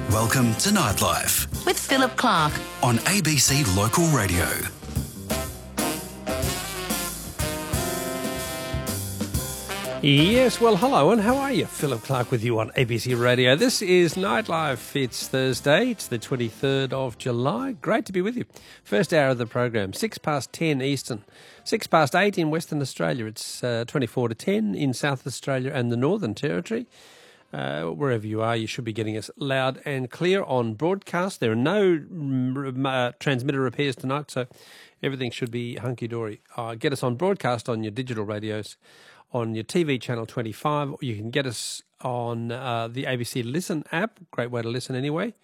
Welcome to Nightlife with Philip Clark on ABC Local Radio. Yes, well, hello, and how are you? Philip Clark with you on ABC Radio. This is Nightlife. It's Thursday. It's the 23rd of July. Great to be with you. First hour of the program, 6 past 10 Eastern, 6 past 8 in Western Australia. It's 24 to 10 in South Australia and the Northern Territory. Wherever you are, you should be getting us loud and clear on broadcast. There are no transmitter repairs tonight, so everything should be hunky-dory. Get us on broadcast on your digital radios, on your TV channel 25. You can get us on the ABC Listen app. Great way to listen anyway.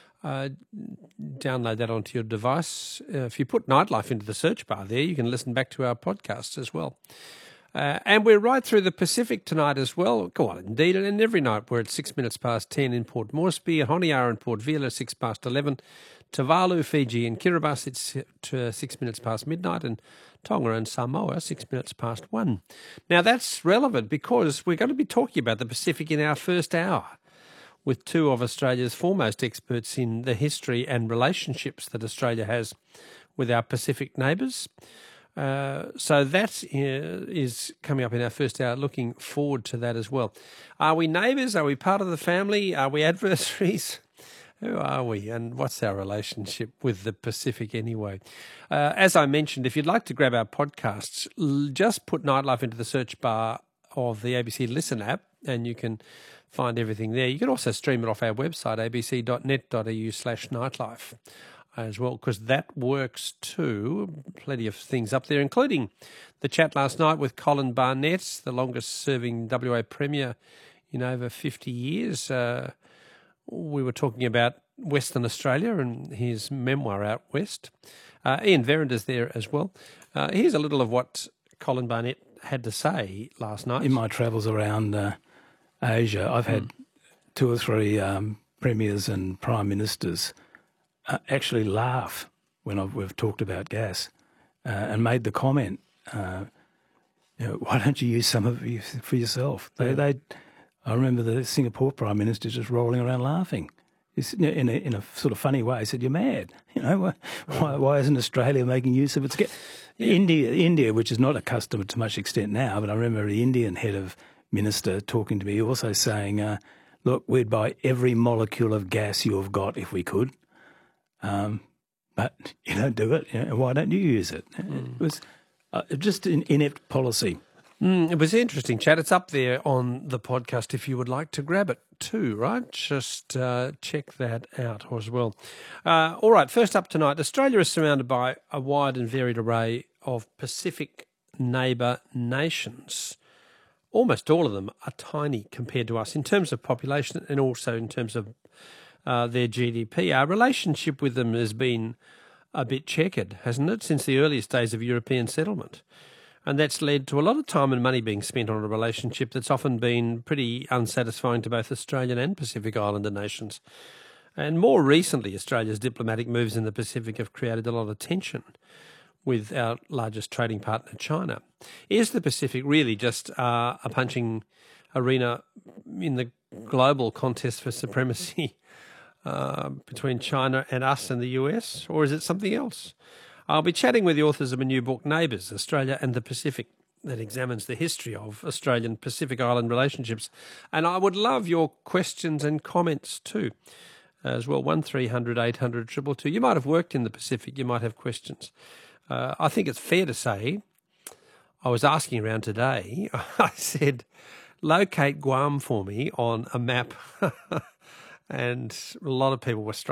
Download that onto your device. If you put Nightlife into the search bar there, you can listen back to our podcasts as well. And we're right through the Pacific tonight as well. Go on, indeed. And every night we're at 6 minutes past 10 in Port Moresby, at Honiara and Port Vila, 6 past 11. Tuvalu, Fiji and Kiribati, it's 6 minutes past midnight. And Tonga and Samoa, 6 minutes past 1. Now that's relevant because we're going to be talking about the Pacific in our first hour with two of Australia's foremost experts in the history and relationships that Australia has with our Pacific neighbours. So that is coming up in our first hour. Looking forward to that as well. Are we neighbours? Are we part of the family? Are we adversaries? Who are we and what's our relationship with the Pacific anyway? As I mentioned, if you'd like to grab our podcasts, just put Nightlife into the search bar of the ABC Listen app and you can find everything there. You can also stream it off our website, abc.net.au/nightlife as well, because that works too. Plenty of things up there, including the chat last night with Colin Barnett, the longest-serving WA Premier in over 50 years. We were talking about Western Australia and his memoir Out West. Ian Verender's there as well. Here's a little of what Colin Barnett had to say last night. In my travels around Asia, I've had two or three premiers and prime ministers actually laugh when we've talked about gas and made the comment, why don't you use some of it for yourself? I remember the Singapore Prime Minister just rolling around laughing. In a sort of funny way. He said, "You're mad. Why isn't Australia making use of its gas?" India, which is not accustomed to much extent now, but I remember the Indian head of minister talking to me also saying, look, we'd buy every molecule of gas you have got if we could. But you don't do it. Why don't you use it? It was just an inept policy. It was interesting, chat. It's up there on the podcast if you would like to grab it too, right? Just check that out as well. All right, first up tonight, Australia is surrounded by a wide and varied array of Pacific neighbour nations. Almost all of them are tiny compared to us in terms of population and also in terms of their GDP. Our relationship with them has been a bit checkered, hasn't it, since the earliest days of European settlement? And that's led to a lot of time and money being spent on a relationship that's often been pretty unsatisfying to both Australian and Pacific Islander nations. And more recently, Australia's diplomatic moves in the Pacific have created a lot of tension with our largest trading partner, China. Is the Pacific really just a punching arena in the global contest for supremacy between China and us and the US, or is it something else? I'll be chatting with the authors of a new book, Neighbours, Australia and the Pacific, that examines the history of Australian Pacific Island relationships. And I would love your questions and comments too, as well, 1300 800 222. You might have worked in the Pacific, you might have questions. I think it's fair to say, I was asking around today, I said, locate Guam for me on a map, and a lot of people were struggling.